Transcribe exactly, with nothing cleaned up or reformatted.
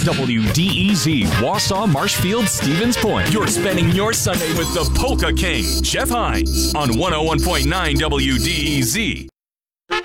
W D E Z, Wausau, Marshfield, Stevens Point. You're spending your Sunday with the Polka King, Jeff Hines, on one oh one point nine W D E Z.